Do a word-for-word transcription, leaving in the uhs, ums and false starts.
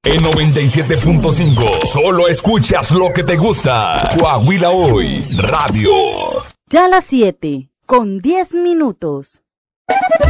En noventa y siete punto cinco, solo escuchas lo que te gusta. Coahuila Hoy, radio. Ya las siete, con diez minutos.